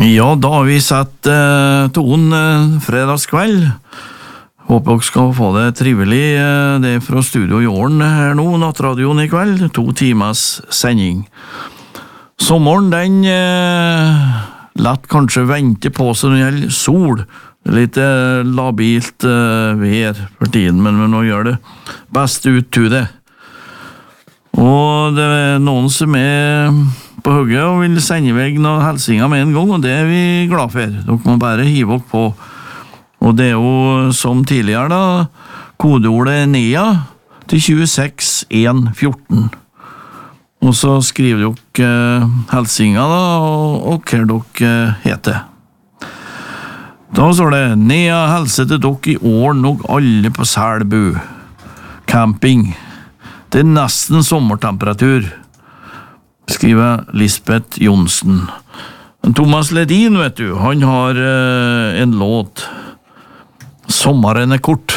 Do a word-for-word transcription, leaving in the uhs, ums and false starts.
Ja, da har vi sett eh, tonen eh, fredagskveld. Håper dere skal få det trivelig. Eh, det er fra studio i Åren her nå, nattradioen i kveld. To timers sending. Sommeren, den eh, lett kanskje vente på seg når det gjelder sol. Litt eh, labilt eh, vær for tiden, men nå gjør det best ut til det. Og det er noen som er på hugget og vil sende vei noen helsinger med en gang, og det er vi glad for. Dere må bare hive opp på. Og det er jo som tidligere da, kodeordet NEA til tjueseks en fjorten. Og så skriver dere helsinger da, og, og hva dere heter. Da står det NEA helse til dere i Åren og alle på Selbu. Camping. Det er nesten sommertemperatur, skriver Lisbeth Jonsen. Thomas Ledin, vet du, han har eh, en låt. Sommeren er kort.